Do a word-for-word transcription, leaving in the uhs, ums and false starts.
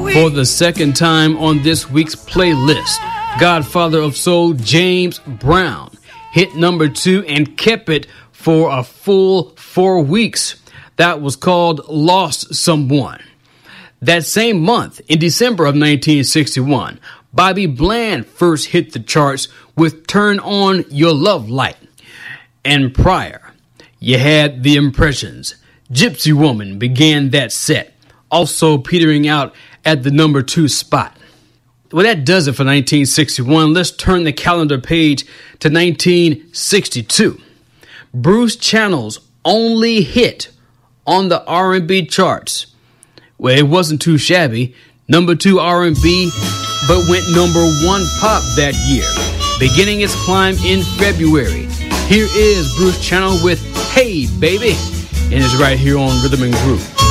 For the second time on this week's playlist, Godfather of Soul James Brown hit number two and kept it for a full four weeks. That was called Lost Someone. That same month, in December of nineteen sixty-one, Bobby Bland first hit the charts with Turn On Your Love Light. And prior, you had The Impressions. Gypsy Woman began that set, also petering out at the number two spot. Well, that does it for nineteen sixty-one. Let's turn the calendar page to nineteen sixty-two. Bruce Channel's only hit on the R and B charts. Well, it wasn't too shabby. Number two R and B, but went number one pop that year, beginning its climb in February. Here is Bruce Channel with Hey Baby, and it's right here on Rhythm and Groove.